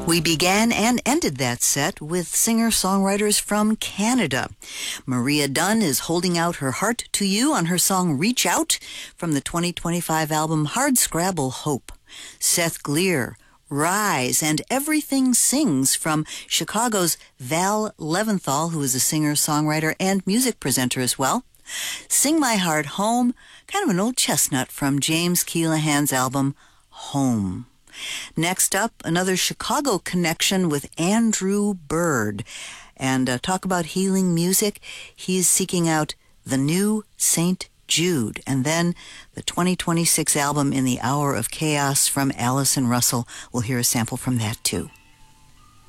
We began and ended that set with singer-songwriters from Canada. Maria Dunn is holding out her heart to you on her song Reach Out from the 2025 album Hardscrabble Hope. Seth Gleer, Rise, and Everything Sings from Chicago's Val Leventhal, who is a singer-songwriter and music presenter as well. Sing My Heart Home, kind of an old chestnut from James Keelahan's album Home. Next up, another Chicago connection with Andrew Bird. And talk about healing music. He's seeking out the new St. Jude. And then the 2026 album In the Hour of Chaos from Allison Russell. We'll hear a sample from that too.